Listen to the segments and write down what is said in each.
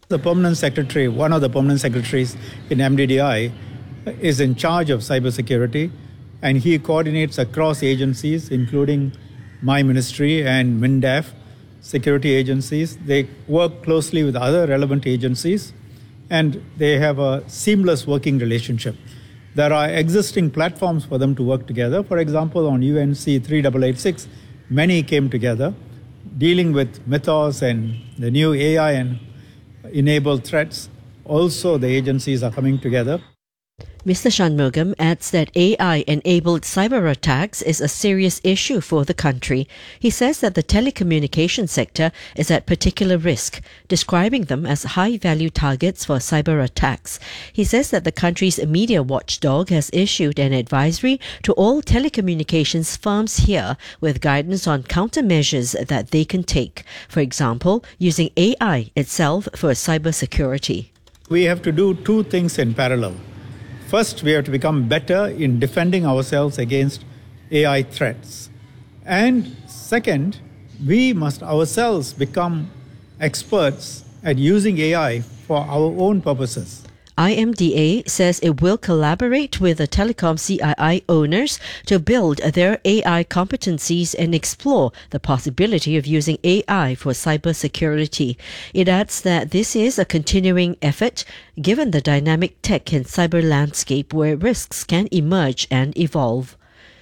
The permanent secretary, one of the permanent secretaries in MDDI, is in charge of cybersecurity, and he coordinates across agencies, including my ministry and MINDEF, security agencies. They work closely with other relevant agencies, and they have a seamless working relationship. There are existing platforms for them to work together. For example, on UNC 3886, many came together, dealing with Mythos and the new AI and enabled threats. Also, the agencies are coming together. Mr. Shanmugam adds that AI-enabled cyber attacks is a serious issue for the country. He says that the telecommunications sector is at particular risk, describing them as high-value targets for cyber attacks. He says that the country's media watchdog has issued an advisory to all telecommunications firms here with guidance on countermeasures that they can take. For example, using AI itself for cyber security. We have to do two things in parallel. First, we have to become better in defending ourselves against AI threats. And second, we must ourselves become experts at using AI for our own purposes. IMDA says it will collaborate with the telecom CII owners to build their AI competencies and explore the possibility of using AI for cybersecurity. It adds that this is a continuing effort given the dynamic tech and cyber landscape where risks can emerge and evolve.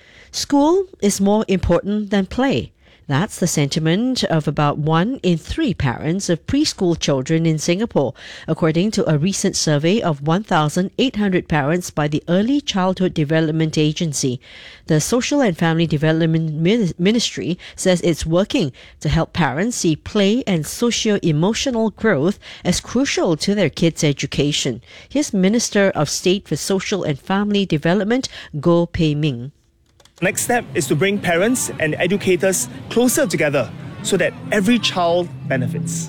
School is more important than play. That's the sentiment of about 1 in 3 parents of preschool children in Singapore, according to a recent survey of 1,800 parents by the Early Childhood Development Agency. The Social and Family Development Ministry says it's working to help parents see play and socio-emotional growth as crucial to their kids' education. Here's Minister of State for Social and Family Development, Goh Pei Ming. Next step is to bring parents and educators closer together so that every child benefits.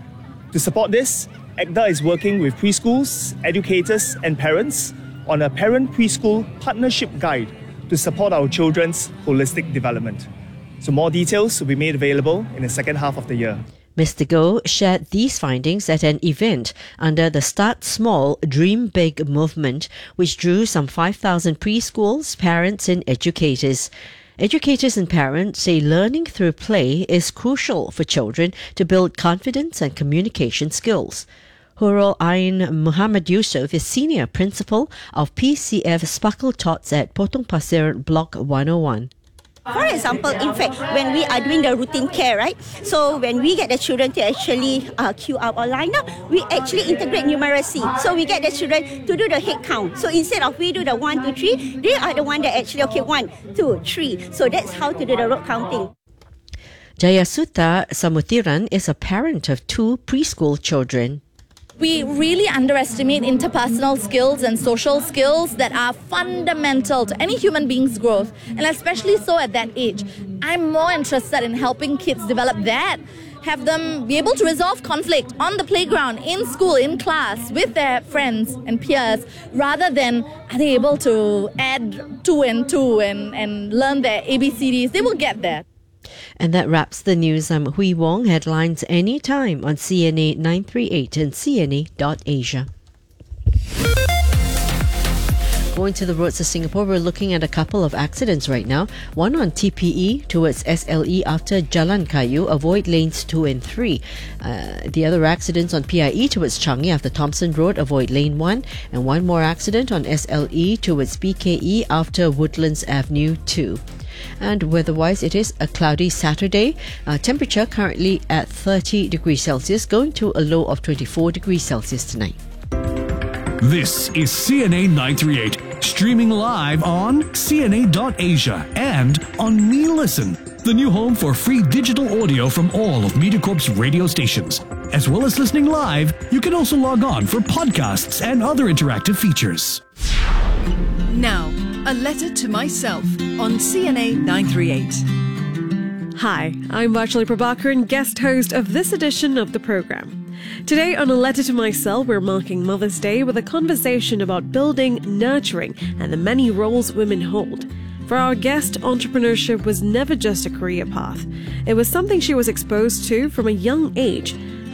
To support this, ACDA is working with preschools, educators and parents on a parent preschool partnership guide to support our children's holistic development. So more details will be made available in the second half of the year. Mr. Goh shared these findings at an event under the Start Small, Dream Big movement, which drew some 5,000 preschools, parents and educators. Educators and parents say learning through play is crucial for children to build confidence and communication skills. Hurul Ain Muhammad Yusuf is Senior Principal of PCF Sparkle Tots at Potong Pasir Block 101. For example, in fact, when we are doing the routine care, right? So when we get the children to actually queue up or line up, we actually integrate numeracy. So we get the children to do the head count. So instead of we do the 1, 2, 3, they are the one that actually, 1, 2, 3. So that's how to do the rote counting. Jayasutta Samuthiran is a parent of 2 preschool children. We really underestimate interpersonal skills and social skills that are fundamental to any human being's growth, and especially so at that age. I'm more interested in helping kids develop that, have them be able to resolve conflict on the playground, in school, in class, with their friends and peers, rather than are they able to add 2 and 2 and learn their ABCDs. They will get there. And that wraps the news. I'm Hui Wong. Headlines anytime on CNA 938 and CNA.Asia. Going to the roads of Singapore, we're looking at a couple of accidents right now. One on TPE towards SLE after Jalan Kayu. Avoid lanes 2 and 3. The other accidents on PIE towards Changi after Thompson Road. Avoid lane 1. And one more accident on SLE towards BKE after Woodlands Avenue 2. And weather-wise, it is a cloudy Saturday. Temperature currently at 30 degrees Celsius, going to a low of 24 degrees Celsius tonight. This is CNA 938, streaming live on CNA.Asia and on MeListen, the new home for free digital audio from all of MediaCorp's radio stations. As well as listening live, you can also log on for podcasts and other interactive features. Now, a letter to myself on CNA 938. Hi, I'm Vaishali Prabhakaran, guest host of this edition of the program. Today on A Letter to Myself, we're marking Mother's Day with a conversation about building, nurturing, and the many roles women hold. For our guest, entrepreneurship was never just a career path. It was something she was exposed to from a young age.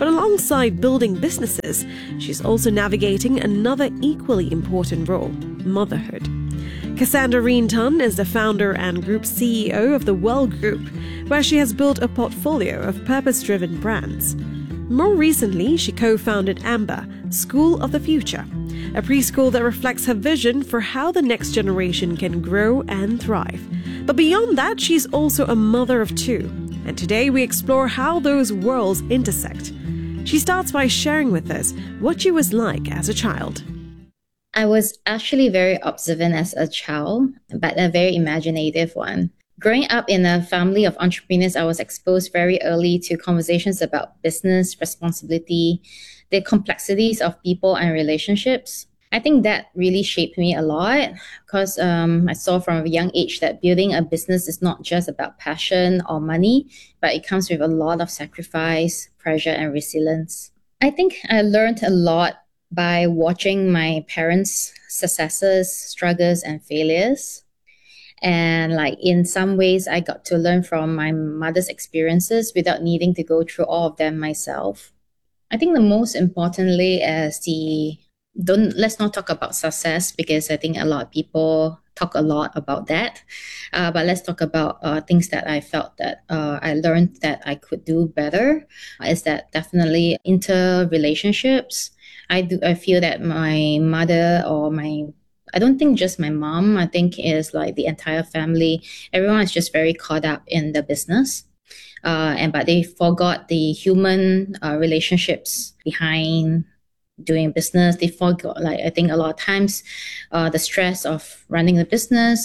But alongside building businesses, she's also navigating another equally important role, motherhood. Cassandra Reen-Tun is the founder and group CEO of the Well Group, where she has built a portfolio of purpose-driven brands. More recently, she co-founded Amber, School of the Future, a preschool that reflects her vision for how the next generation can grow and thrive. But beyond that, she's also a mother of two. And today we explore how those worlds intersect. She starts by sharing with us what she was like as a child. I was actually very observant as a child, but a very imaginative one. Growing up in a family of entrepreneurs, I was exposed very early to conversations about business, responsibility, the complexities of people and relationships. I think that really shaped me a lot because I saw from a young age that building a business is not just about passion or money, but it comes with a lot of sacrifice, pressure, and resilience. I think I learned a lot by watching my parents' successes, struggles, and failures. And in some ways, I got to learn from my mother's experiences without needing to go through all of them myself. I think the most importantly is let's not talk about success because I think a lot of people talk a lot about that. But let's talk about things that I felt that I learned that I could do better. Is that definitely interrelationships. I feel that my mother I don't think just my mom, I think is the entire family. Everyone is just very caught up in the business. But they forgot the human relationships behind doing business. They forgot, I think a lot of times, the stress of running the business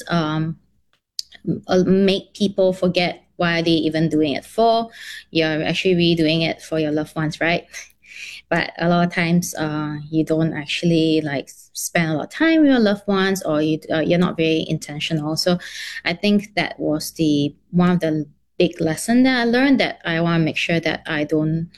make people forget why they even doing it for. You're actually really doing it for your loved ones, right? But a lot of times, you don't actually spend a lot of time with your loved ones, or you're not very intentional. So I think that was one of the big lesson that I learned, that I want to make sure that I don't.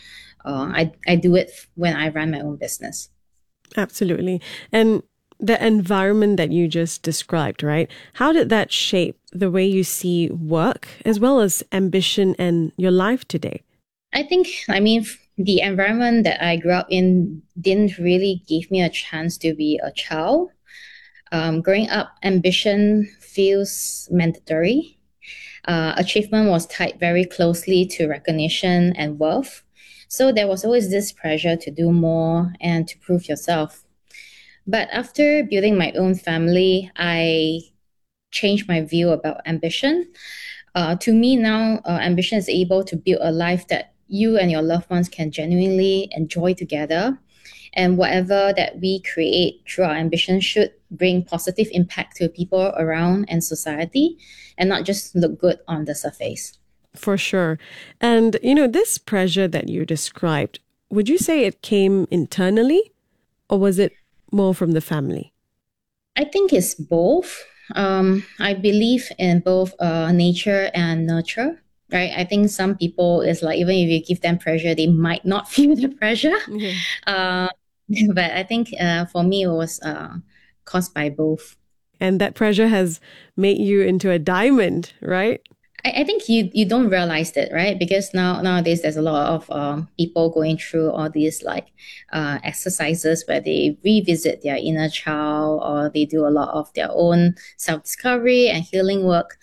I do it when I run my own business. Absolutely. And the environment that you just described, right? How did that shape the way you see work as well as ambition and your life today? I think, the environment that I grew up in didn't really give me a chance to be a child. Growing up, ambition feels mandatory. Achievement was tied very closely to recognition and worth. So there was always this pressure to do more and to prove yourself. But after building my own family, I changed my view about ambition. To me now, ambition is able to build a life that you and your loved ones can genuinely enjoy together. And whatever that we create through our ambition should bring positive impact to people around and society, and not just look good on the surface. For sure. And, this pressure that you described, would you say it came internally or was it more from the family? I think it's both. I believe in both nature and nurture. Right. I think some people is even if you give them pressure, they might not feel the pressure. Mm-hmm. But I think for me, it was caused by both. And that pressure has made you into a diamond, right? I think you don't realize that, right? Because nowadays there's a lot of people going through all these exercises where they revisit their inner child, or they do a lot of their own self-discovery and healing work.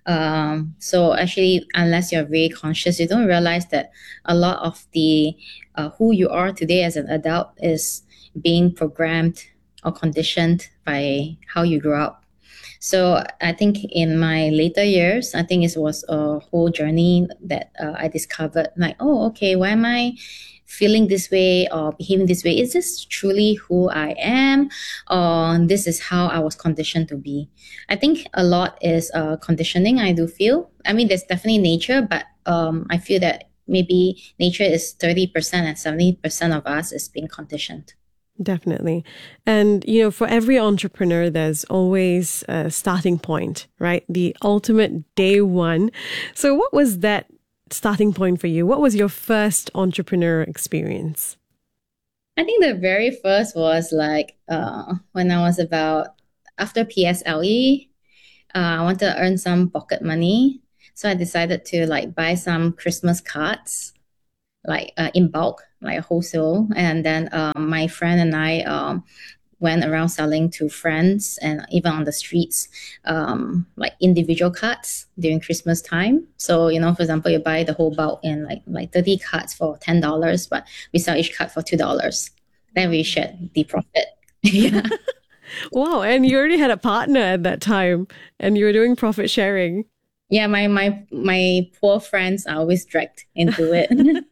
So actually, unless you're very conscious, you don't realize that a lot of the who you are today as an adult is being programmed or conditioned by how you grew up. So I think in my later years, I think it was a whole journey that I discovered why am I feeling this way or behaving this way? Is this truly who I am? Or this is how I was conditioned to be? I think a lot is conditioning, I do feel. There's definitely nature, but I feel that maybe nature is 30% and 70% of us is being conditioned. Definitely. And, for every entrepreneur, there's always a starting point, right? The ultimate day one. So what was that starting point for you? What was your first entrepreneur experience? I think the very first was when I was after PSLE, I wanted to earn some pocket money. So I decided to buy some Christmas cards. in bulk, like wholesale. And then my friend and I went around selling to friends and even on the streets, like individual cards during Christmas time. So, for example, you buy the whole bulk in like 30 cards for $10, but we sell each card for $2. Then we shared the profit. Yeah. Wow. And you already had a partner at that time and you were doing profit sharing. Yeah, my poor friends are always dragged into it.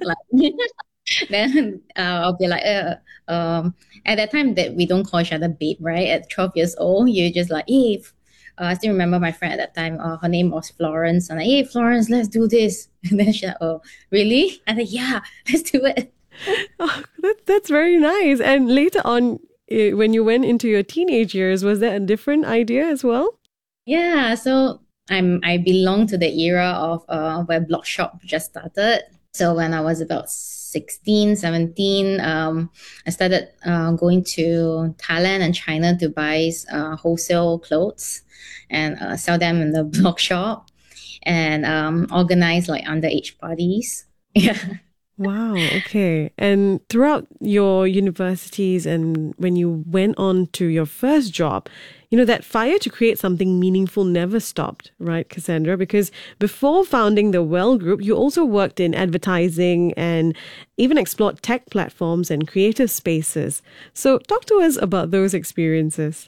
Then I'll be like, at that time that we don't call each other babe, right? At 12 years old, you're just like, hey, I still remember my friend at that time. Her name was Florence. And I'm like, hey, Florence, let's do this. And then she's like, oh, really? I said, yeah, let's do it. Oh, that's very nice. And later on, when you went into your teenage years, was that a different idea as well? Yeah, so I belong to the era of where Blog Shop just started. So when I was about 16, 17, I started going to Thailand and China to buy wholesale clothes and sell them in the Blog Shop and organize like underage parties. Yeah. Wow. Okay. And throughout your universities and when you went on to your first job, that fire to create something meaningful never stopped, right, Cassandra? Because before founding the Well Group, you also worked in advertising and even explored tech platforms and creative spaces. So talk to us about those experiences.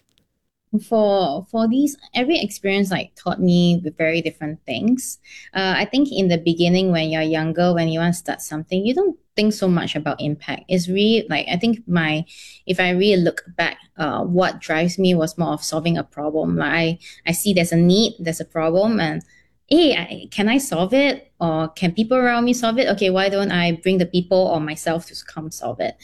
For these, every experience taught me very different things. I think in the beginning, when you're younger, when you want to start something, you don't think so much about impact. It's really I think if I really look back, what drives me was more of solving a problem. I see there's a need, there's a problem, and hey, can I solve it? Or can people around me solve it? Okay, why don't I bring the people or myself to come solve it?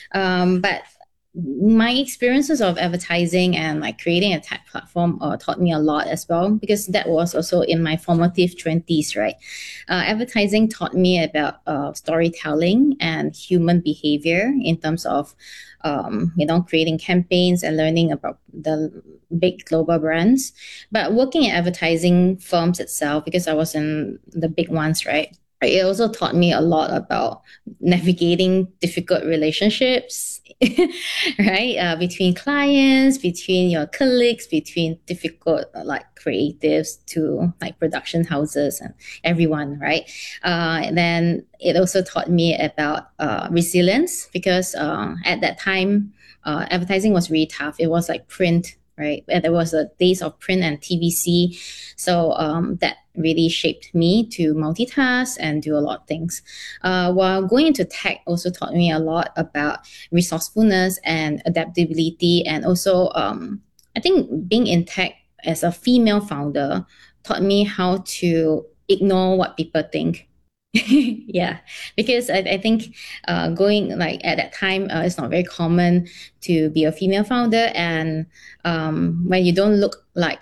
But my experiences of advertising and creating a tech platform taught me a lot as well, because that was also in my formative 20s, right? Advertising taught me about storytelling and human behavior in terms of creating campaigns and learning about the big global brands. But working at advertising firms itself, because I was in the big ones, right? It also taught me a lot about navigating difficult relationships, right? Between clients, between your colleagues, between difficult creatives to production houses and everyone, right? And then it also taught me about resilience, because at that time, advertising was really tough. It was print, right? And there was a days of print and TVC. So that really shaped me to multitask and do a lot of things. While going into tech also taught me a lot about resourcefulness and adaptability. And also, I think being in tech as a female founder taught me how to ignore what people think. Yeah, because I think going at that time, it's not very common to be a female founder, and when you don't look like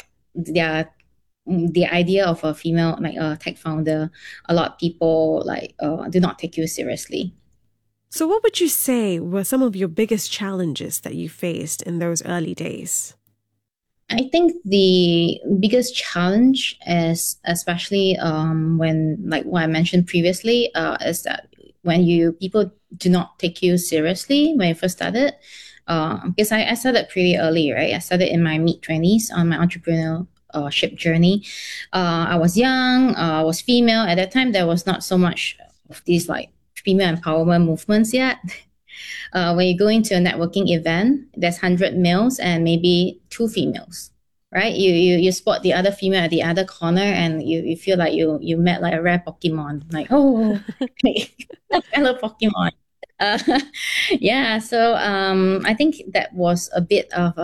the idea of a female a tech founder, a lot of people do not take you seriously. So what would you say were some of your biggest challenges that you faced in those early days? I think the biggest challenge is, especially when, what I mentioned previously, is that when people do not take you seriously when you first started. Because I started pretty early, right? I started in my mid-20s on my entrepreneurship journey. I was young, I was female. At that time, there was not so much of these female empowerment movements yet. When you go into a networking event, there's 100 males and maybe 2 females, right? You spot the other female at the other corner, and you feel like you met a rare Pokemon. Hello Pokemon. Yeah, so I think that was a bit of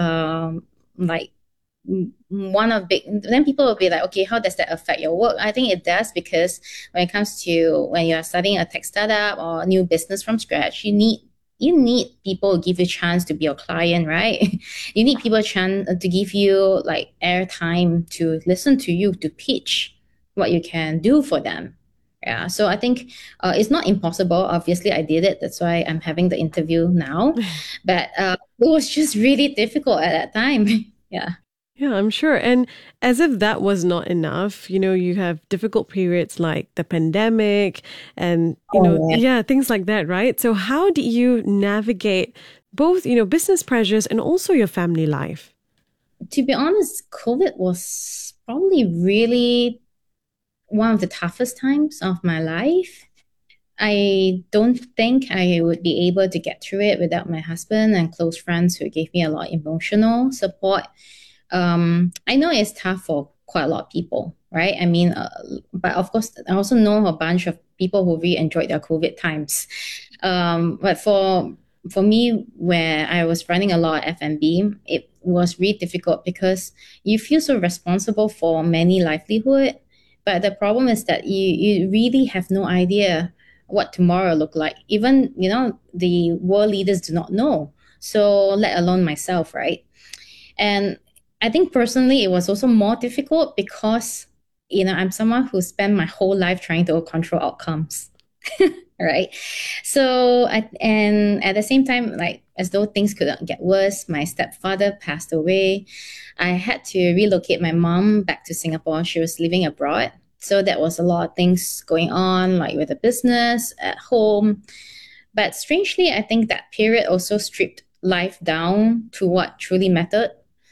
one of big. Then people will be like, okay, how does that affect your work? I think it does, because when it comes to when you are starting a tech startup or a new business from scratch, you need people to give you a chance to be your client, right? You need people a chance to give you airtime, to listen to you, to pitch what you can do for them. Yeah, so I think it's not impossible. Obviously, I did it. That's why I'm having the interview now. But it was just really difficult at that time. Yeah. Yeah, I'm sure. And as if that was not enough, you have difficult periods like the pandemic and, things like that, right? So how do you navigate both, business pressures and also your family life? To be honest, COVID was probably really one of the toughest times of my life. I don't think I would be able to get through it without my husband and close friends who gave me a lot of emotional support. I know it's tough for quite a lot of people, right? I mean, but of course, I also know a bunch of people who really enjoyed their COVID times. But for me, where I was running a lot of F&B, it was really difficult because you feel so responsible for many livelihood. But the problem is that you really have no idea what tomorrow look like. Even, the world leaders do not know. So let alone myself, right? And I think personally, it was also more difficult because, I'm someone who spent my whole life trying to control outcomes, right? So, and at the same time, like as though things could get worse, my stepfather passed away. I had to relocate my mom back to Singapore. She was living abroad. So that was a lot of things going on, like with the business at home. But strangely, I think that period also stripped life down to what truly mattered.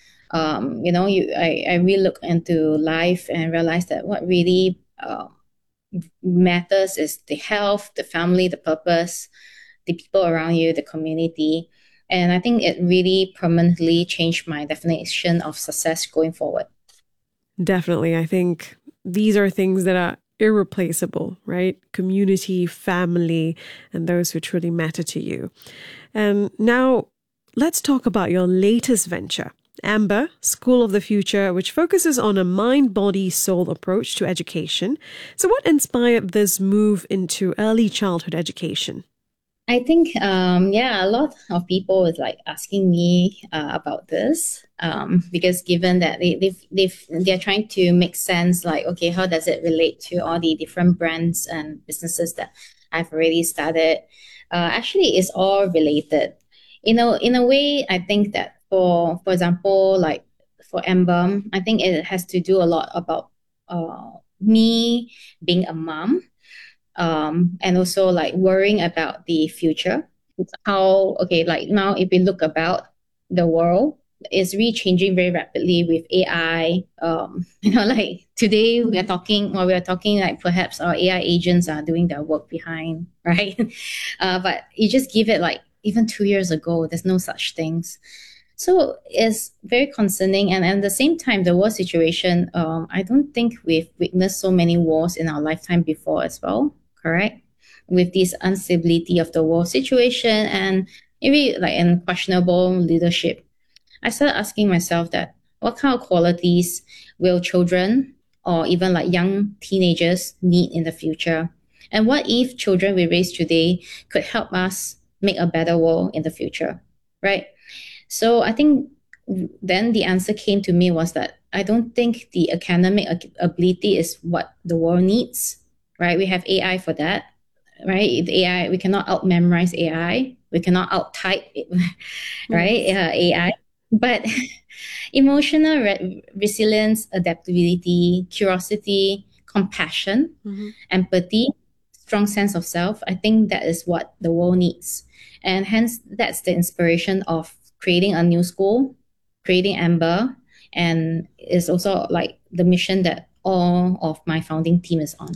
I really look into life and realize that what really matters is the health, the family, the purpose, the people around you, the community. And I think it really permanently changed my definition of success going forward. Definitely. I think these are things that are irreplaceable, right? Community, family, and those who truly matter to you. And now let's talk about your latest venture, Amber, School of the Future, which focuses on a mind, body, soul approach to education. So what inspired this move into early childhood education? I think, a lot of people is like asking me about this because given that they're trying to make sense, like, okay, how does it relate to all the different brands and businesses that I've already started? Actually, it's all related. In a way, I think that for example, like for Amber, I think it has to do a lot about me being a mom. And also like worrying about the future. Like now if we look about the world, it's really changing very rapidly with AI. Like today we are talking like perhaps our AI agents are doing their work behind, right? But you just give it like even 2 years ago, there's no such things. So it's very concerning. And at the same time, the war situation, I don't think we've witnessed so many wars in our lifetime before as well, correct? With this instability of the war situation and maybe like in questionable leadership, I started asking myself that what kind of qualities will children or even like young teenagers need in the future? And what if children we raise today could help us make a better world in the future, right? So I think then the answer came to me was that I don't think the academic ability is what the world needs, right? We have AI for that, right? The AI, we cannot out-memorize AI. We cannot out-type it, right? AI. But emotional resilience, adaptability, curiosity, compassion, empathy, strong sense of self, I think that is what the world needs. And hence, that's the inspiration of creating a new school, creating Amber, and it's also like the mission that all of my founding team is on.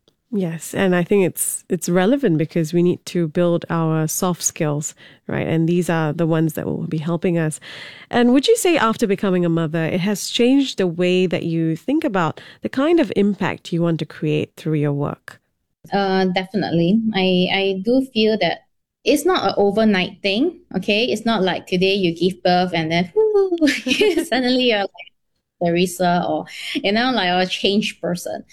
Yes, and I think it's relevant because we need to build our soft skills, right? And these are the ones that will be helping us. And would you say after becoming a mother, it has changed the way that you think about the kind of impact you want to create through your work? Definitely. I do feel that it's not an overnight thing, okay? It's not like today you give birth and then suddenly you're like Teresa or, like a changed person.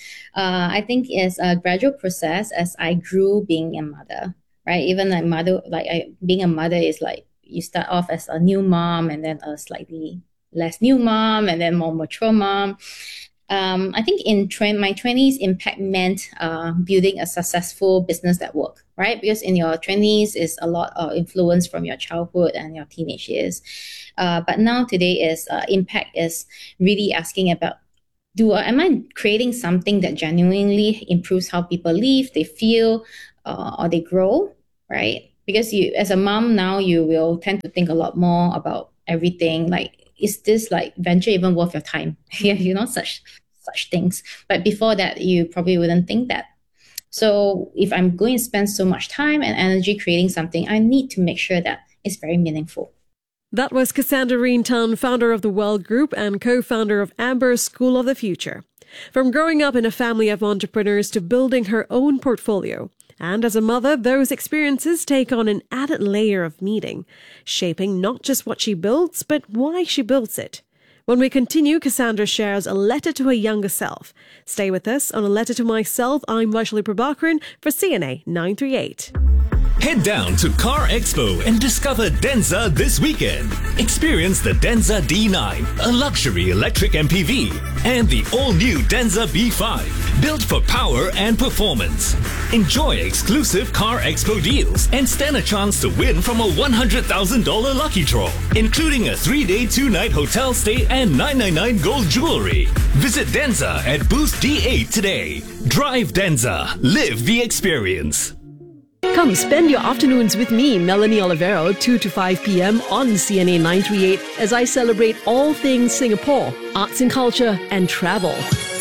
I think it's a gradual process as I grew being a mother, right? Even being a mother is like you start off as a new mom and then a slightly less new mom and then more mature mom. I think in my 20s, impact meant building a successful business that worked, right? Because in your 20s is a lot of influence from your childhood and your teenage years. But now today is impact is really asking about, am I creating something that genuinely improves how people live, they feel, or they grow, right? Because you, as a mom now, you will tend to think a lot more about everything. Like, is this like venture even worth your time? Yeah, such things. But before that, you probably wouldn't think that. So if I'm going to spend so much time and energy creating something, I need to make sure that it's very meaningful. That was Cassandra Reen-Tan, founder of the Well Group and co-founder of Amber School of the Future. From growing up in a family of entrepreneurs to building her own portfolio. And as a mother, those experiences take on an added layer of meaning, shaping not just what she builds, but why she builds it. When we continue, Cassandra shares a letter to her younger self. Stay with us on A Letter to Myself. I'm Vaishali Prabhakaran for CNA 938. Head down to Car Expo and discover Denza this weekend. Experience the Denza D9, a luxury electric MPV, and the all-new Denza B5, built for power and performance. Enjoy exclusive Car Expo deals and stand a chance to win from a $100,000 lucky draw, including a 3-day, 2-night hotel stay and $999 gold jewelry. Visit Denza at booth D8 today. Drive Denza. Live the experience. Come spend your afternoons with me, Melanie Olivero, 2 to 5 p.m. on CNA 938 as I celebrate all things Singapore, arts and culture and travel.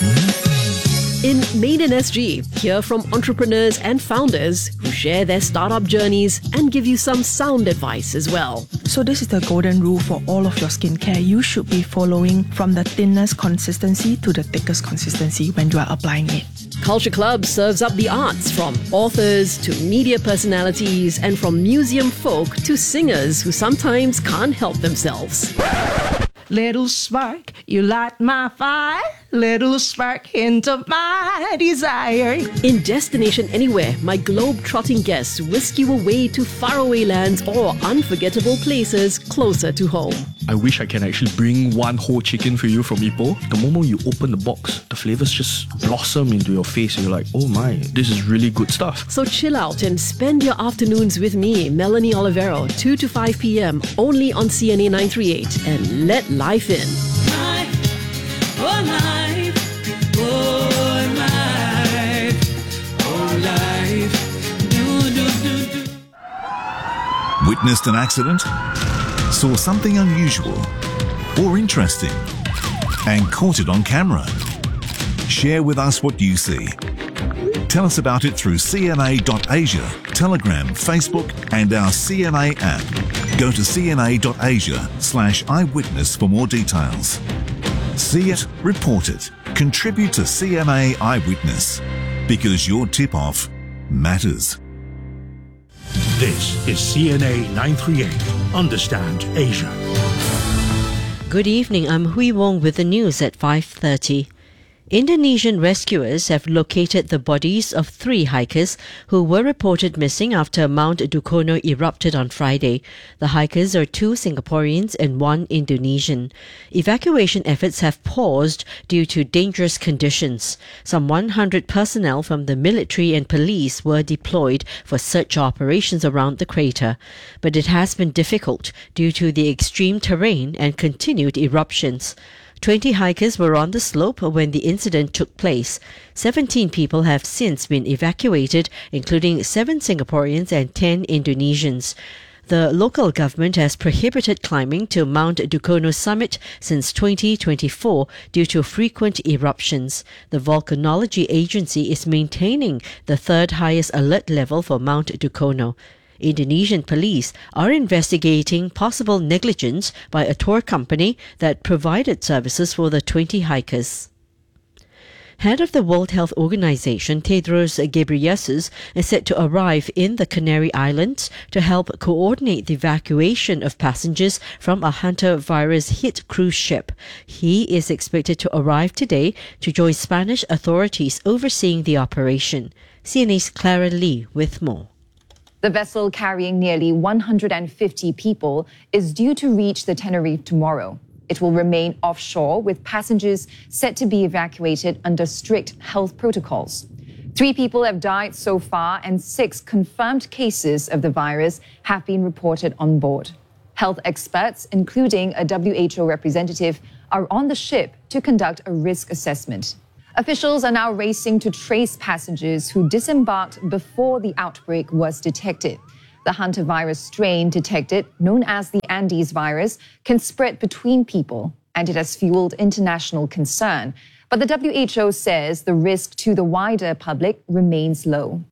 In Made in SG, hear from entrepreneurs and founders who share their startup journeys and give you some sound advice as well. So this is the golden rule for all of your skincare. You should be following from the thinnest consistency to the thickest consistency when you are applying it. Culture Club serves up the arts, from authors to media personalities and from museum folk to singers who sometimes can't help themselves. Little spark, you light my fire. Little spark, hint of my desire. In Destination Anywhere, my globe-trotting guests whisk you away to faraway lands or unforgettable places closer to home. I wish I can actually bring one whole chicken for you from Ipoh. The moment you open the box, the flavors just blossom into your face and you're like, oh my, this is really good stuff. So chill out and spend your afternoons with me, Melanie Olivero, 2 to 5 p.m. only on CNA 938, and let life in. Witnessed an accident? Saw something unusual or interesting and caught it on camera? Share with us what you see. Tell us about it through cna.asia, Telegram, Facebook and our CNA app. Go to cna.asia/eyewitness for more details. See it, report it, contribute to CNA Eyewitness, because your tip-off matters. This is CNA 938. Understand Asia. Good evening, I'm Hui Wong with the news at 5:30. Indonesian rescuers have located the bodies of 3 hikers who were reported missing after Mount Dukono erupted on Friday. The hikers are 2 Singaporeans and 1 Indonesian. Evacuation efforts have paused due to dangerous conditions. Some 100 personnel from the military and police were deployed for search operations around the crater. But it has been difficult due to the extreme terrain and continued eruptions. 20 hikers were on the slope when the incident took place. 17 people have since been evacuated, including 7 Singaporeans and 10 Indonesians. The local government has prohibited climbing to Mount Dukono summit since 2024 due to frequent eruptions. The Volcanology Agency is maintaining the 3rd highest alert level for Mount Dukono. Indonesian police are investigating possible negligence by a tour company that provided services for the 20 hikers. Head of the World Health Organization, Tedros Ghebreyesus, is set to arrive in the Canary Islands to help coordinate the evacuation of passengers from a hantavirus-hit cruise ship. He is expected to arrive today to join Spanish authorities overseeing the operation. CNA's Clara Lee with more. The vessel carrying nearly 150 people is due to reach the Tenerife tomorrow. It will remain offshore, with passengers set to be evacuated under strict health protocols. 3 people have died so far, and 6 confirmed cases of the virus have been reported on board. Health experts, including a WHO representative, are on the ship to conduct a risk assessment. Officials are now racing to trace passengers who disembarked before the outbreak was detected. The hantavirus strain detected, known as the Andes virus, can spread between people, and it has fueled international concern. But the WHO says the risk to the wider public remains low.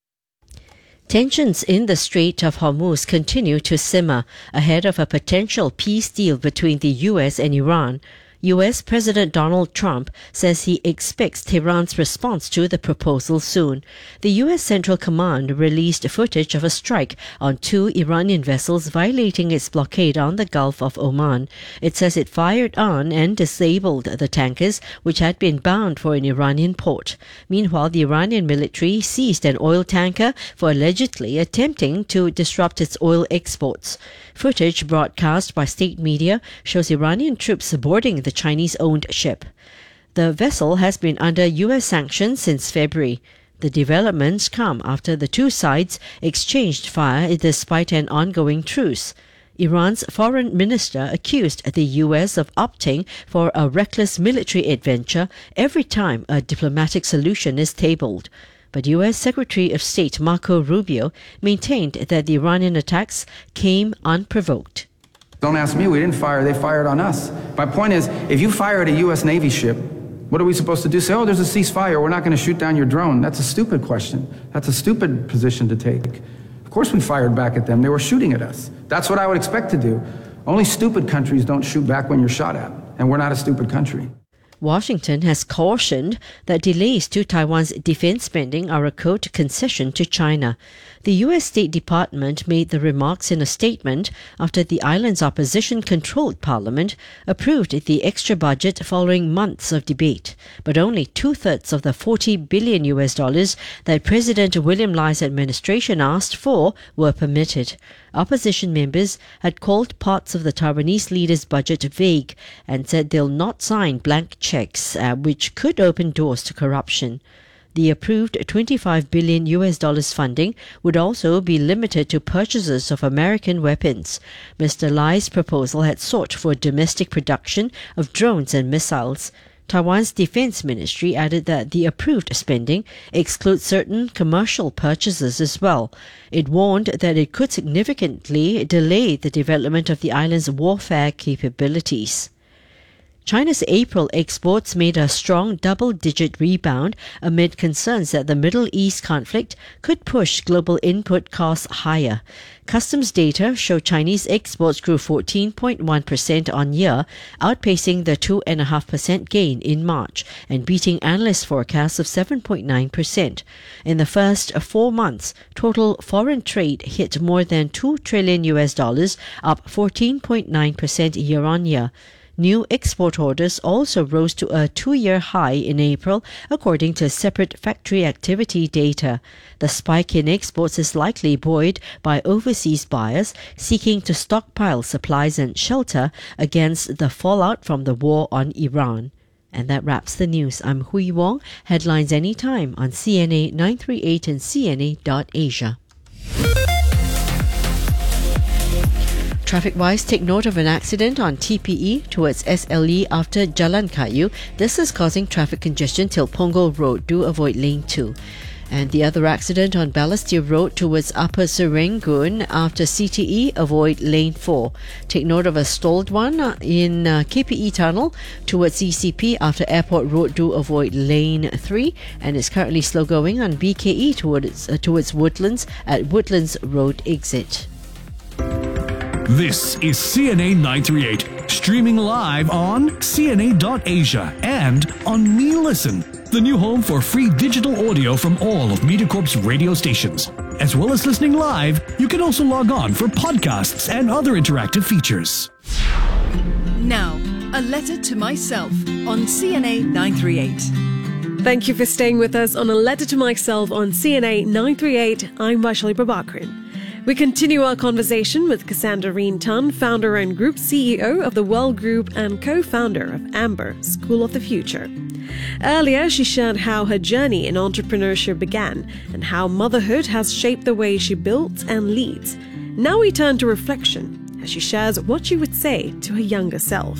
Tensions in the Strait of Hormuz continue to simmer ahead of a potential peace deal between the US and Iran. US President Donald Trump says he expects Tehran's response to the proposal soon. The US Central Command released footage of a strike on 2 Iranian vessels violating its blockade on the Gulf of Oman. It says it fired on and disabled the tankers which had been bound for an Iranian port. Meanwhile, the Iranian military seized an oil tanker for allegedly attempting to disrupt its oil exports. Footage broadcast by state media shows Iranian troops boarding the Chinese-owned ship. The vessel has been under US sanctions since February. The developments come after the 2 sides exchanged fire despite an ongoing truce. Iran's foreign minister accused the US of opting for a reckless military adventure every time a diplomatic solution is tabled. But US Secretary of State Marco Rubio maintained that the Iranian attacks came unprovoked. Don't ask me, we didn't fire, they fired on us. My point is, if you fire at a US Navy ship, what are we supposed to do? Say, oh, there's a ceasefire, we're not going to shoot down your drone. That's a stupid question. That's a stupid position to take. Of course we fired back at them, they were shooting at us. That's what I would expect to do. Only stupid countries don't shoot back when you're shot at, and we're not a stupid country. Washington has cautioned that delays to Taiwan's defense spending are a code concession to China. The U.S. State Department made the remarks in a statement after the island's opposition-controlled parliament approved the extra budget following months of debate. But only 2/3 of the $40 billion that President William Lai's administration asked for were permitted. Opposition members had called parts of the Taiwanese leader's budget vague and said they'll not sign blank checks, which could open doors to corruption. The approved $25 billion funding would also be limited to purchases of American weapons. Mr. Lai's proposal had sought for domestic production of drones and missiles. Taiwan's Defense Ministry added that the approved spending excludes certain commercial purchases as well. It warned that it could significantly delay the development of the island's warfare capabilities. China's April exports made a strong double-digit rebound amid concerns that the Middle East conflict could push global input costs higher. Customs data show Chinese exports grew 14.1% on year, outpacing the 2.5% gain in March and beating analyst forecasts of 7.9%. In the first 4 months, total foreign trade hit more than $2 trillion, up 14.9% year-on-year. New export orders also rose to a 2-year high in April, according to separate factory activity data. The spike in exports is likely buoyed by overseas buyers seeking to stockpile supplies and shelter against the fallout from the war on Iran. And that wraps the news. I'm Hui Wong. Headlines anytime on CNA 938 and CNA.Asia. Traffic-wise, take note of an accident on TPE towards SLE after Jalan Kayu. This is causing traffic congestion till Punggol Road. Do avoid lane 2. And the other accident on Balestier Road towards Upper Serangoon after CTE, avoid lane 4. Take note of a stalled one in KPE Tunnel towards ECP after Airport Road. Do avoid lane 3. And it's currently slow going on BKE towards Woodlands at Woodlands Road exit. This is CNA 938, streaming live on CNA.Asia and on MeListen, the new home for free digital audio from all of MediaCorp's radio stations. As well as listening live, you can also log on for podcasts and other interactive features. Now, a letter to myself on CNA 938. Thank you for staying with us on A Letter to Myself on CNA 938. I'm Vaishali Prabhakaran. We continue our conversation with Cassandra Reen Tan, founder and group CEO of the World Group and co-founder of Amber, School of the Future. Earlier, she shared how her journey in entrepreneurship began and how motherhood has shaped the way she builds and leads. Now we turn to reflection as she shares what she would say to her younger self.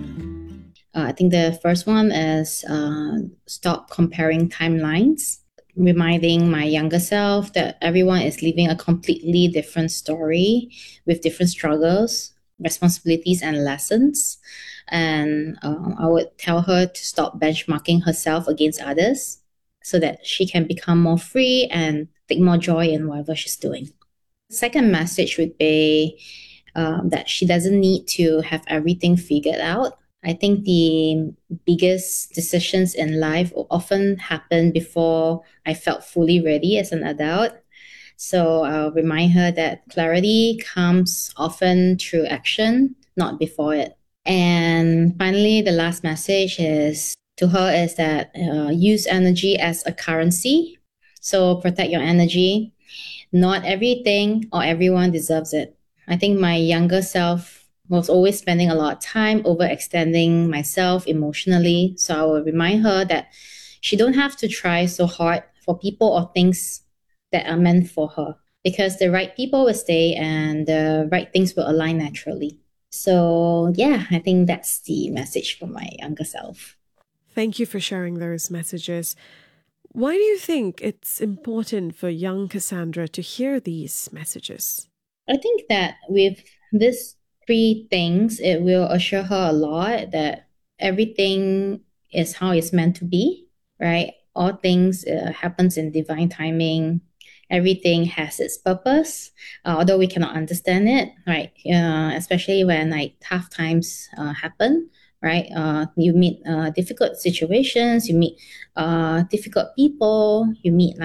I think the first one is stop comparing timelines. Reminding my younger self that everyone is living a completely different story with different struggles, responsibilities, and lessons. And I would tell her to stop benchmarking herself against others so that she can become more free and take more joy in whatever she's doing. Second message would be that she doesn't need to have everything figured out. I think the biggest decisions in life often happen before I felt fully ready as an adult. So I'll remind her that clarity comes often through action, not before it. And finally, the last message to her is that use energy as a currency. So protect your energy. Not everything or everyone deserves it. I think my younger self was always spending a lot of time overextending myself emotionally. So I will remind her that she don't have to try so hard for people or things that are meant for her, because the right people will stay and the right things will align naturally. So yeah, I think that's the message for my younger self. Thank you for sharing those messages. Why do you think it's important for young Cassandra to hear these messages? I think that with this 3 things, it will assure her a lot that everything is how it's meant to be, right? All things happens in divine timing. Everything has its purpose, although we cannot understand it, right? Especially when tough times happen, right? You meet difficult situations, you meet difficult people, you meet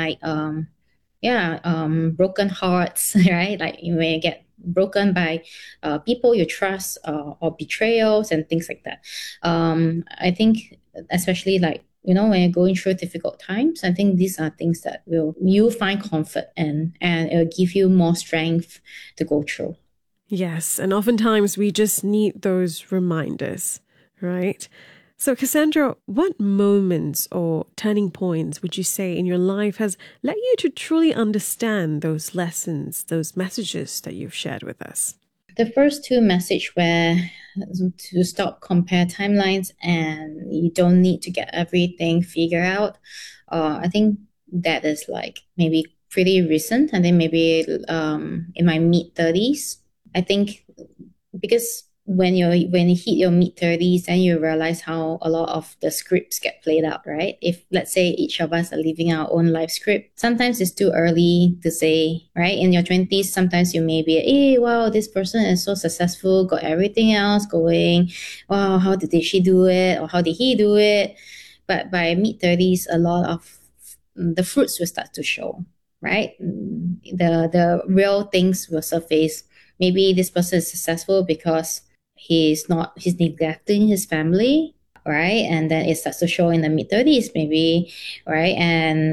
broken hearts, right? Like you may get broken by people you trust or betrayals and things like that. I think especially when you're going through difficult times, I think these are things that you'll find comfort in, and it'll give you more strength to go through. Yes, and oftentimes we just need those reminders, right? So Cassandra, what moments or turning points would you say in your life has led you to truly understand those lessons, those messages that you've shared with us? The first 2 messages were to stop compare timelines and you don't need to get everything figured out. I think that is maybe pretty recent. I think maybe in my mid-30s. I think because when you hit your mid-30s, then you realize how a lot of the scripts get played out, right? If, let's say, each of us are living our own life script, sometimes it's too early to say, right? In your 20s, sometimes you may be, hey, wow, this person is so successful, got everything else going. Wow, how did she do it? Or how did he do it? But by mid-30s, a lot of the fruits will start to show, right? The real things will surface. Maybe this person is successful because he's neglecting his family, right? And then it starts to show in the mid-30s maybe, right? And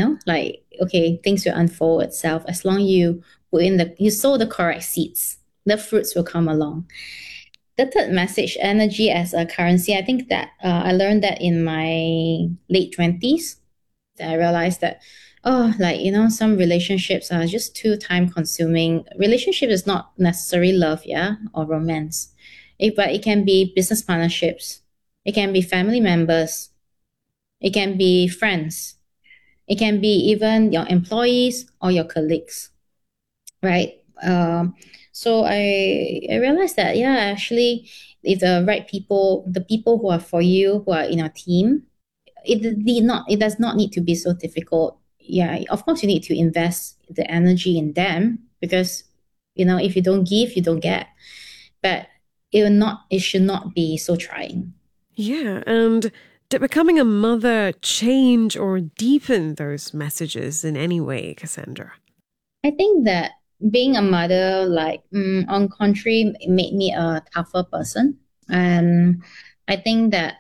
things will unfold itself as long as you you sow the correct seeds, the fruits will come along. The third message, energy as a currency, I think that I learned that in my late 20s. I realized that some relationships are just too time consuming. Relationship is not necessarily love, or romance. But it can be business partnerships. It can be family members. It can be friends. It can be even your employees or your colleagues, right? So I realized that, actually, if the right people, the people who are for you, who are in our team, it does not need to be so difficult. Yeah, of course you need to invest the energy in them because, if you don't give, you don't get. But it should not be so trying. Yeah, and did becoming a mother change or deepen those messages in any way, Cassandra? I think that being a mother, on contrary, it made me a tougher person. And I think that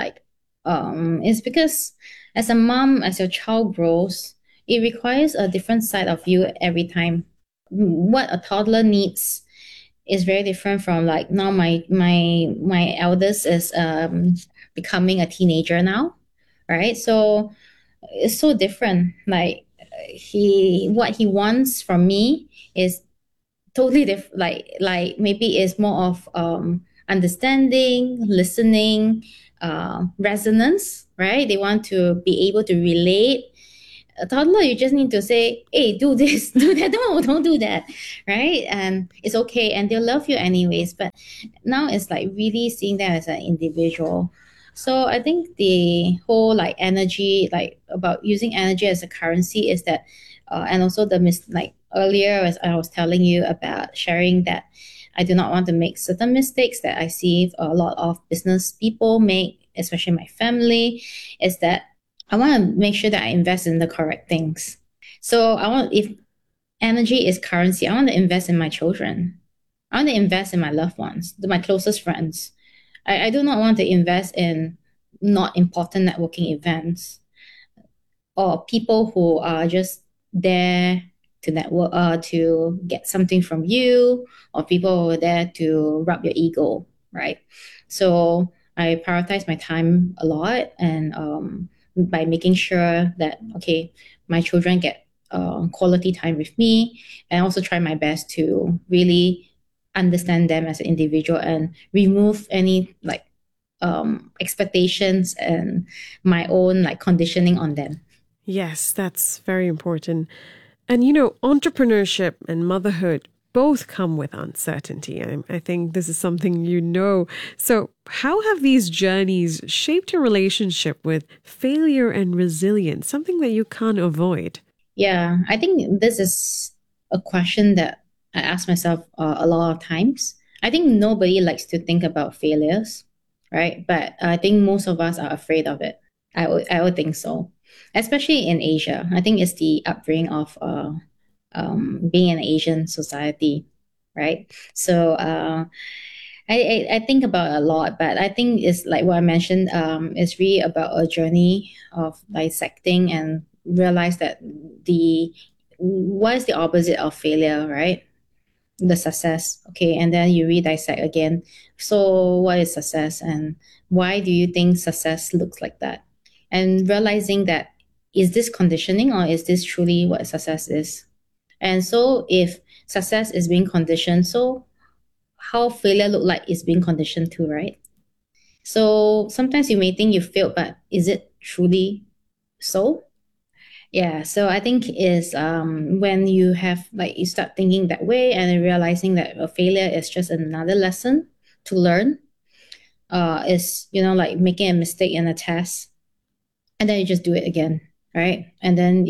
it's because as a mom, as your child grows, it requires a different side of you every time. what a toddler needs is very different from like now my eldest is becoming a teenager now, right? So it's so different. Like what he wants from me is totally different. Like maybe it's more of understanding, listening, resonance, right? They want to be able to relate. A toddler, you just need to say, hey, do this, do that. No, don't do that, right? And it's okay, and they'll love you anyways. But now it's like really seeing them as an individual. So I think the whole like energy, like about using energy as a currency is that, and also like earlier as I was telling you about sharing that I do not want to make certain mistakes that I see a lot of business people make, especially my family, is that I want to make sure that I invest in the correct things. So if energy is currency, I want to invest in my children. I want to invest in my loved ones, my closest friends. I do not want to invest in not important networking events or people who are just there to network, to get something from you, or people who are there to rub your ego, right? So I prioritize my time a lot, and by making sure that, okay, my children get quality time with me, and also try my best to really understand them as an individual and remove any like expectations and my own like conditioning on them. Yes, that's very important. And entrepreneurship and motherhood both come with uncertainty. I think this is something you know. So how have these journeys shaped your relationship with failure and resilience, something that you can't avoid? Yeah, I think this is a question that I ask myself a lot of times. I think nobody likes to think about failures, right? But I think most of us are afraid of it. I would think so, especially in Asia. I think it's the upbringing of being an Asian society, right? So I think about it a lot, but I think it's like what I mentioned. It's really about a journey of dissecting and realize that what is the opposite of failure, right? The success. Okay, and then you re-dissect again. So what is success, and why do you think success looks like that? And realizing that, is this conditioning or is this truly what success is? And so if success is being conditioned, so how failure look like is being conditioned too, right? So sometimes you may think you failed, but is it truly so? Yeah, so I think is when you have like you start thinking that way and realizing that a failure is just another lesson to learn, is like making a mistake in a test, and then you just do it again, right? And then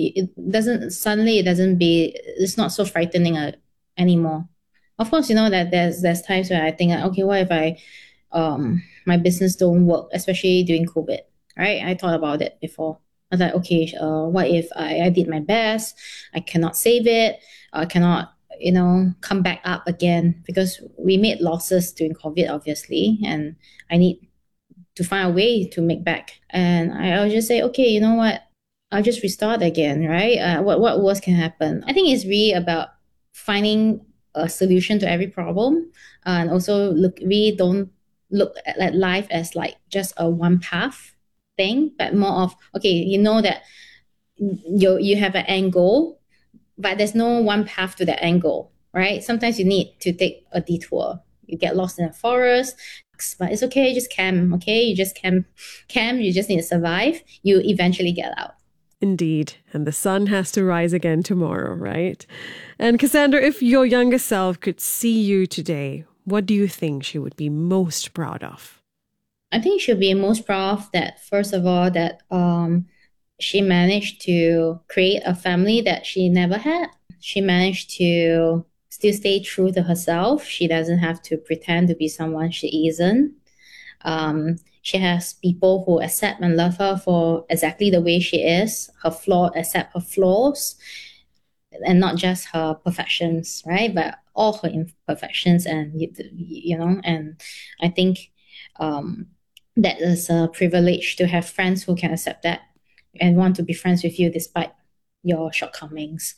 it's not so frightening anymore. Of course, that there's times where I think, okay, what if my business don't work, especially during COVID, right? I thought about it before. I was like, okay, what if I did my best, I cannot save it, I cannot, come back up again, because we made losses during COVID, obviously, and I need to find a way to make back. And I'll just say, okay, you know what? I'll just restart again, right? What worse can happen? I think it's really about finding a solution to every problem, and also we don't look at life as like just a one path thing, but more of, okay, that you have an end goal, but there's no one path to that end goal, right? Sometimes you need to take a detour. You get lost in a forest, but it's okay, just camp, okay? You just camp, you just need to survive. You eventually get out. Indeed. And the sun has to rise again tomorrow, right? And Cassandra, if your younger self could see you today, what do you think she would be most proud of? I think she'll be most proud of that, first of all, that she managed to create a family that she never had. She managed to still stay true to herself. She doesn't have to pretend to be someone she isn't. She has people who accept and love her for exactly the way she is, accept her flaws, and not just her perfections, right? But all her imperfections, and and I think that is a privilege to have friends who can accept that and want to be friends with you despite your shortcomings.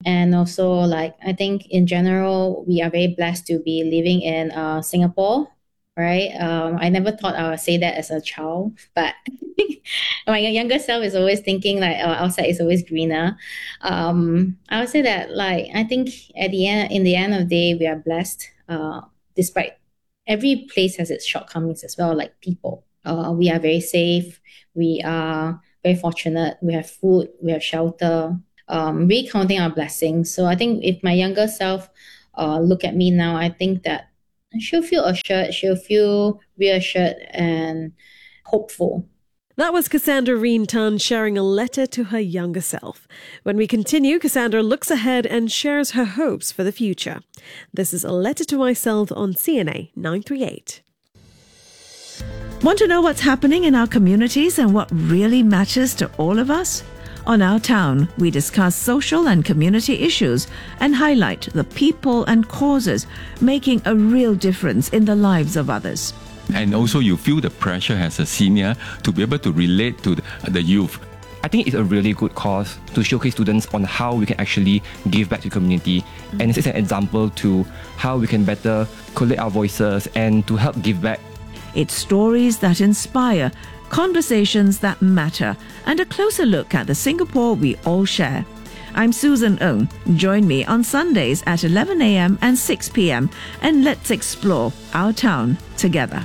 And also, like, I think in general, we are very blessed to be living in Singapore, right? I never thought I would say that as a child, but my younger self is always thinking like outside is always greener. I would say that, like, I think in the end of the day, we are blessed, despite every place has its shortcomings as well, like people. We are very safe. We are very fortunate. We have food, we have shelter. Really counting our blessings. So I think if my younger self look at me now, I think that she'll feel assured, she'll feel reassured and hopeful. That was Cassandra Reen Tan sharing a letter to her younger self. When we continue, Cassandra looks ahead and shares her hopes for the future. This is A Letter to Myself on CNA 938. Want to know what's happening in our communities and what really matters to all of us? On Our Town, we discuss social and community issues and highlight the people and causes making a real difference in the lives of others. And also you feel the pressure as a senior to be able to relate to the youth. I think it's a really good cause to showcase students on how we can actually give back to the community. And it's an example to how we can better collate our voices and to help give back. It's stories that inspire, conversations that matter, and a closer look at the Singapore we all share. I'm Susan Ng. Join me on Sundays at 11 a.m. and 6 p.m. and let's explore our town together.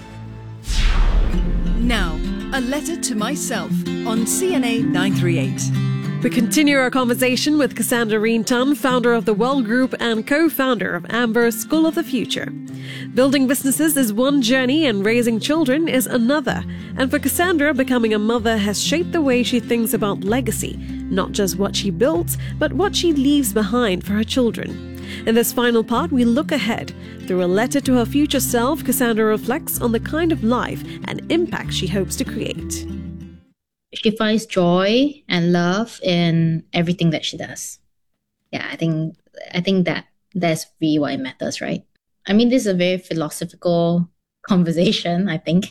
Now, A Letter to Myself on CNA 938. We continue our conversation with Cassandra Reen Tan, founder of the Well Group and co-founder of Amber School of the Future. Building businesses is one journey and raising children is another. And for Cassandra, becoming a mother has shaped the way she thinks about legacy, not just what she builds, but what she leaves behind for her children. In this final part, we look ahead. Through a letter to her future self, Cassandra reflects on the kind of life and impact she hopes to create. She finds joy and love in everything that she does. Yeah, I think that's really what it matters, right? I mean, this is a very philosophical conversation, I think.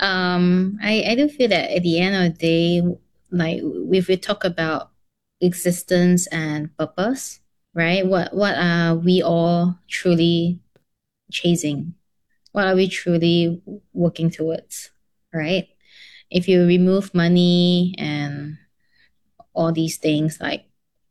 I do feel that at the end of the day, like if we talk about existence and purpose, right? What are we all truly chasing? What are we truly working towards, right? If you remove money and all these things like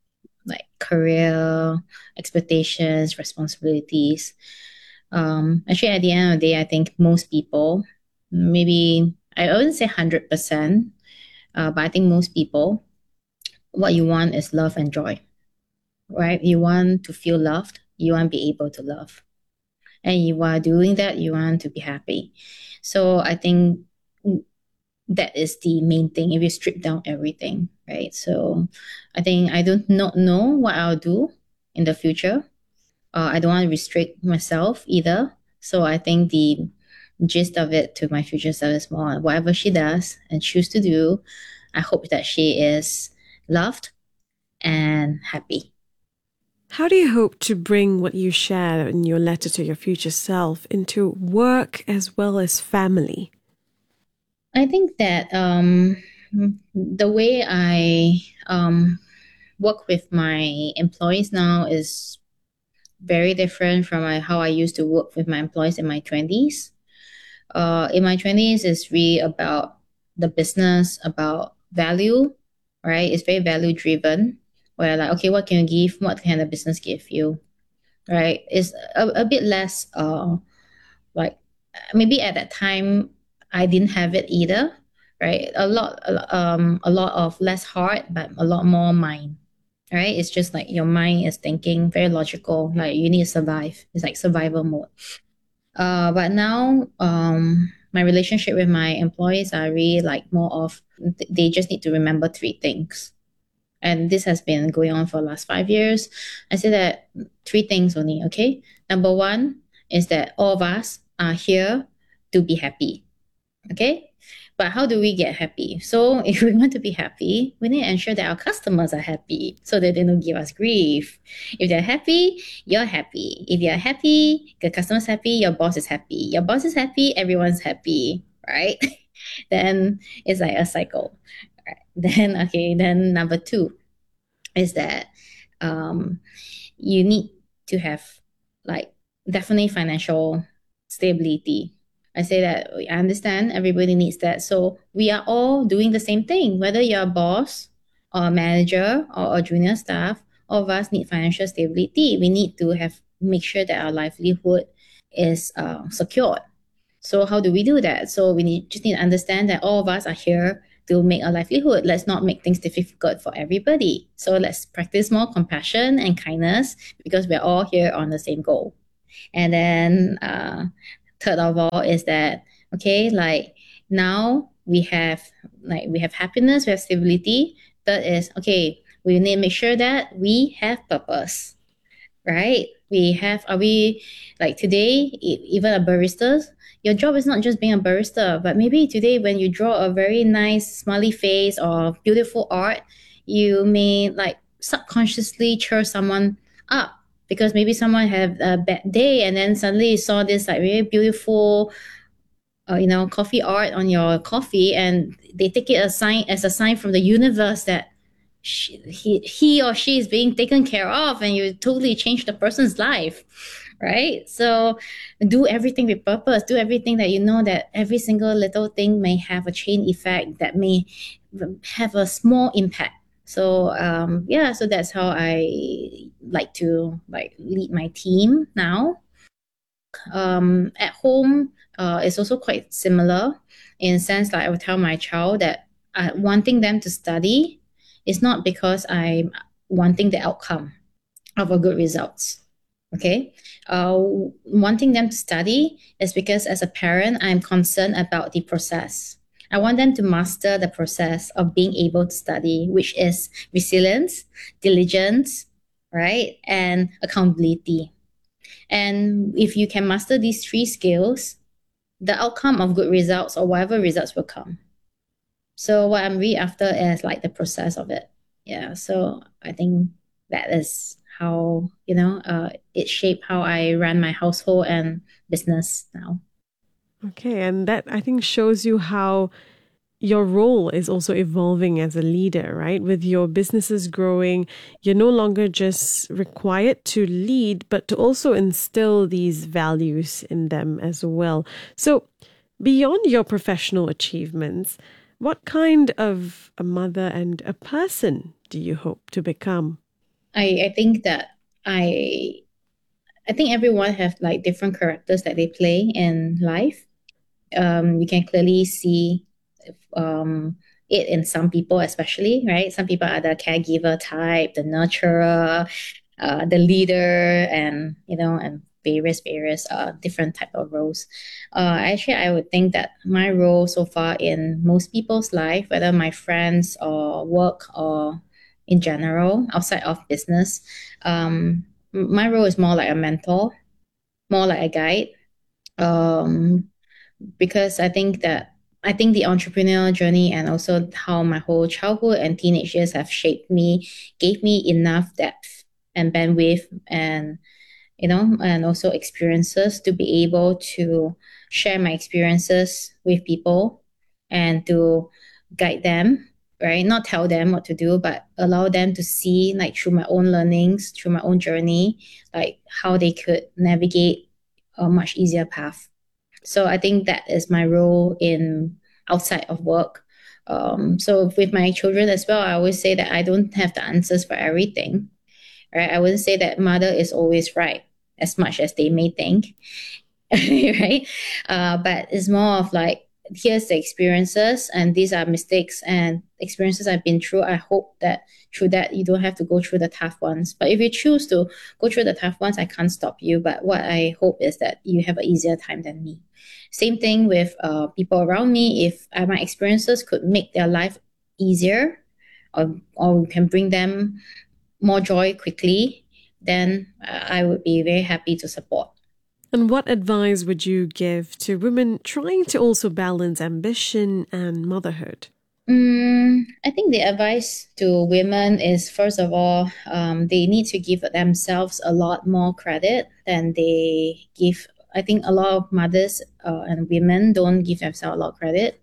career, expectations, responsibilities, actually at the end of the day, I think most people, maybe I wouldn't say 100%, but I think most people, what you want is love and joy, right? You want to feel loved. You want to be able to love. And you are doing that, you want to be happy. So I think that is the main thing if you strip down everything, right? So I think I do not know what I'll do in the future. I don't want to restrict myself either. So I think the gist of it to my future self is more whatever she does and choose to do, I hope that she is loved and happy. How do you hope to bring what you share in your letter to your future self into work as well as family? I think that the way I work with my employees now is very different from how I used to work with my employees in my 20s. In my 20s, it's really about the business, about value, right? It's very value driven, where like, okay, what can you give? What can the business give you, right? It's a bit less like maybe at that time, I didn't have it either, right? A lot of less heart, but a lot more mind, right? It's just like your mind is thinking very logical, like you need to survive. It's like survival mode. But now, my relationship with my employees are really like more of, they just need to remember 3 things. And this has been going on for the last 5 years. I say that 3 things only, okay? Number 1 is that all of us are here to be happy. Okay, but how do we get happy? So if we want to be happy, we need to ensure that our customers are happy so that they don't give us grief. If they're happy, you're happy. If you're happy, the customer's happy, your boss is happy. Your boss is happy, everyone's happy, right? Then it's like a cycle. Right? Then number 2 is that you need to have like definitely financial stability. I say that I understand everybody needs that. So we are all doing the same thing, whether you're a boss or a manager or a junior staff, all of us need financial stability. We need to make sure that our livelihood is secured. So how do we do that? So we just need to understand that all of us are here to make a livelihood. Let's not make things difficult for everybody. So let's practice more compassion and kindness because we're all here on the same goal. And then third of all is that, okay, like now we have happiness, we have stability. Third is, okay, we need to make sure that we have purpose, right? Are we like today, even a barista, your job is not just being a barista, but maybe today when you draw a very nice smiley face or beautiful art, you may like subconsciously cheer someone up because maybe someone had a bad day and then suddenly you saw this like really beautiful coffee art on your coffee and they take it as a sign from the universe that he or she is being taken care of, and you totally change the person's life, right? So do everything with purpose. Do everything that you know that every single little thing may have a chain effect that may have a small impact. So so that's how I like to lead my team now. At home, it's also quite similar in a sense. Like I would tell my child that wanting them to study is not because I'm wanting the outcome of a good results. Okay, wanting them to study is because as a parent, I'm concerned about the process. I want them to master the process of being able to study, which is resilience, diligence, right, and accountability. And if you can master these 3 skills, the outcome of good results or whatever results will come. So what I'm really after is like the process of it. Yeah. So I think that is how, it shaped how I run my household and business now. Okay. And that I think shows you how your role is also evolving as a leader, right? With your businesses growing, you're no longer just required to lead, but to also instill these values in them as well. So beyond your professional achievements, what kind of a mother and a person do you hope to become? I think that I think everyone have like different characters that they play in life. You can clearly see it in some people, especially, right? Some people are the caregiver type, the nurturer, the leader, and various different type of roles. Actually, I would think that my role so far in most people's life, whether my friends or work or in general outside of business, my role is more like a mentor, more like a guide, because I think the entrepreneurial journey and also how my whole childhood and teenage years have shaped me, gave me enough depth and bandwidth and and also experiences to be able to share my experiences with people and to guide them, right? Not tell them what to do, but allow them to see, like through my own learnings, through my own journey, like how they could navigate a much easier path. So I think that is my role in outside of work. So with my children as well, I always say that I don't have the answers for everything, right? I wouldn't say that mother is always right as much as they may think, right? But it's more of like, here's the experiences and these are mistakes and experiences I've been through. I hope that through that you don't have to go through the tough ones. But if you choose to go through the tough ones, I can't stop you. But what I hope is that you have an easier time than me. Same thing with people around me. If my experiences could make their life easier or can bring them more joy quickly, then I would be very happy to support. And what advice would you give to women trying to also balance ambition and motherhood? I think the advice to women is, first of all, they need to give themselves a lot more credit than they give. I think a lot of mothers and women don't give themselves a lot of credit.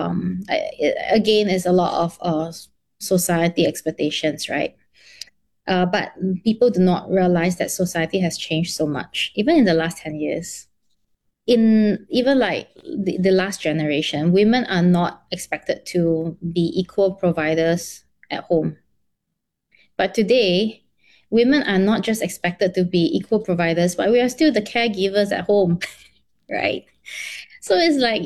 Again, it's a lot of society expectations, right? But people do not realize that society has changed so much, even in the last 10 years. In even like the last generation, women are not expected to be equal providers at home. But today, women are not just expected to be equal providers, but we are still the caregivers at home, right? So it's like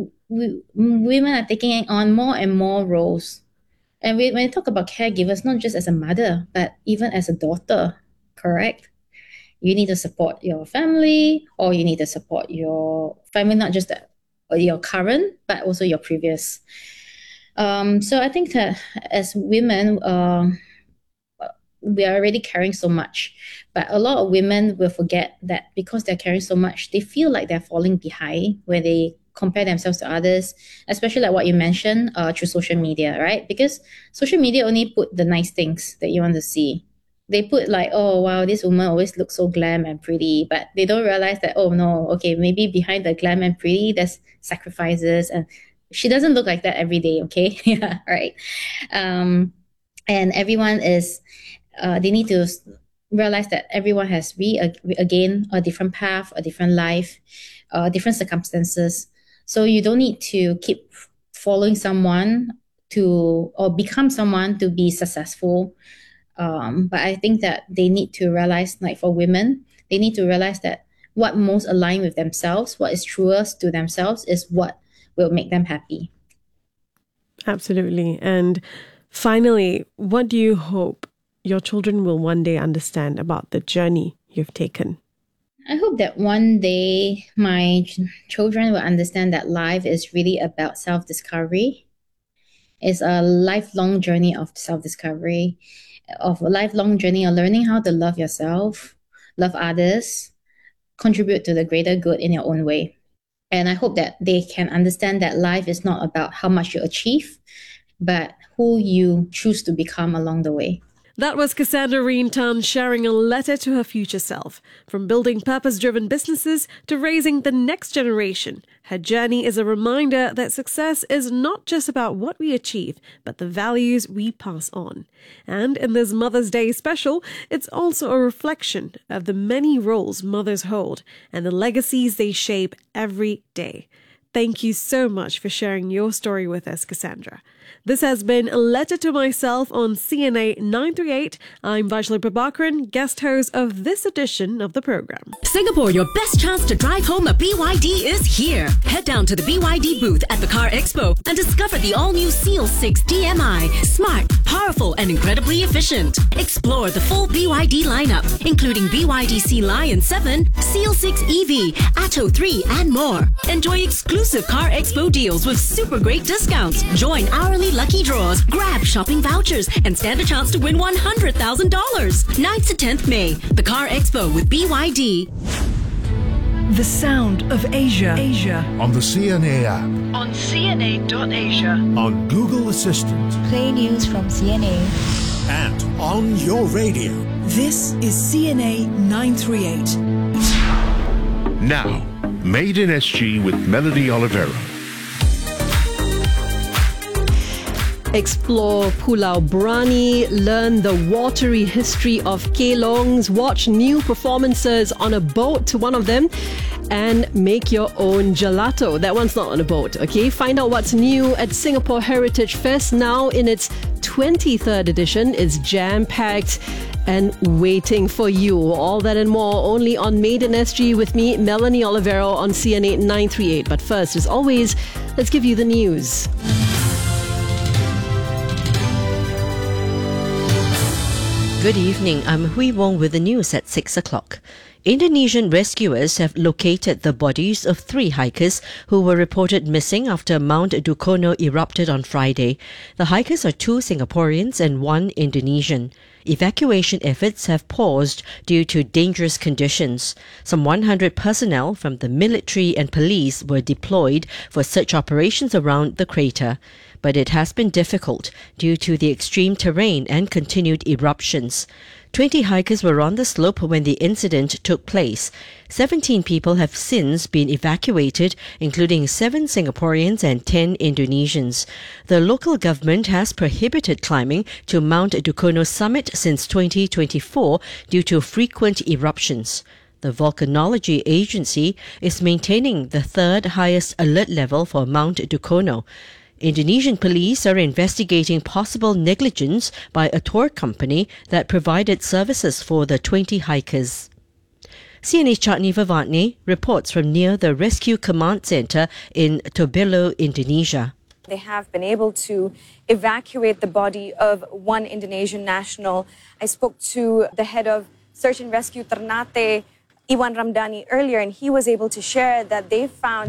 women are taking on more and more roles. And when we talk about caregivers, not just as a mother, but even as a daughter, correct? You need to support your family, or you need to support your family, not just your current, but also your previous. So I think that as women, we are already carrying so much. But a lot of women will forget that because they're carrying so much, they feel like they're falling behind when they compare themselves to others, especially like what you mentioned through social media, right? Because social media only put the nice things that you want to see. They put like, oh, wow, this woman always looks so glam and pretty, but they don't realize that, oh no, okay, maybe behind the glam and pretty, there's sacrifices, and she doesn't look like that every day, okay? Yeah, right. And everyone is, they need to realize that everyone has again a different path, a different life, different circumstances. So you don't need to keep following someone or become someone to be successful. But I think that they need to realize, like for women, they need to realize that what most align with themselves, what is truest to themselves, is what will make them happy. Absolutely. And finally, what do you hope your children will one day understand about the journey you've taken? I hope that one day my children will understand that life is really about self-discovery. It's a lifelong journey of self-discovery, of a lifelong journey of learning how to love yourself, love others, contribute to the greater good in your own way. And I hope that they can understand that life is not about how much you achieve, but who you choose to become along the way. That was Cassandra Reen-Tan sharing a letter to her future self. From building purpose-driven businesses to raising the next generation, her journey is a reminder that success is not just about what we achieve, but the values we pass on. And in this Mother's Day special, it's also a reflection of the many roles mothers hold and the legacies they shape every day. Thank you so much for sharing your story with us, Cassandra. This has been A Letter to Myself on CNA 938. I'm Vajli Prabhakaran, guest host of this edition of the program. Singapore, your best chance to drive home a BYD is here. Head down to the BYD booth at the Car Expo and discover the all-new Seal 6 DMI. Smart, powerful, and incredibly efficient. Explore the full BYD lineup, including BYD Sea Lion 7, Seal 6 EV, Atto 3, and more. Enjoy exclusive Car Expo deals with super great discounts. Join hourly lucky draws, grab shopping vouchers, and stand a chance to win $100,000. 9th to 10th May, the Car Expo with BYD. The sound of Asia. On the CNA app. On CNA.Asia. On Google Assistant. Play news from CNA. And on your radio. This is CNA 938. Now, Made in SG with Melanie Olivero. Explore Pulau Brani, learn the watery history of kelongs, watch new performances on a boat, one of them, and make your own gelato. That one's not on a boat, okay? Find out what's new at Singapore Heritage Fest now in its 23rd edition. It's jam-packed and waiting for you. All that and more only on Made in SG with me, Melanie Olivero, on CNA 938. But first, as always, let's give you the news. Good evening, I'm Hui Wong with the news at 6 o'clock. Indonesian rescuers have located the bodies of 3 hikers who were reported missing after Mount Dukono erupted on Friday. The hikers are 2 Singaporeans and 1 Indonesian. Evacuation efforts have paused due to dangerous conditions. Some 100 personnel from the military and police were deployed for search operations around the crater. but it has been difficult due to the extreme terrain and continued eruptions. 20 hikers were on the slope when the incident took place. 17 people have since been evacuated, including 7 Singaporeans and 10 Indonesians. The local government has prohibited climbing to Mount Dukono summit since 2024 due to frequent eruptions. The Volcanology Agency is maintaining the third highest alert level for Mount Dukono. Indonesian police are investigating possible negligence by a tour company that provided services for the 20 hikers. CNA's Chatni Vivantni reports from near the Rescue Command Centre in Tobelo, Indonesia. They have been able to evacuate the body of one Indonesian national. I spoke to the head of Search and Rescue Ternate, Iwan Ramdhani, earlier, and he was able to share that they found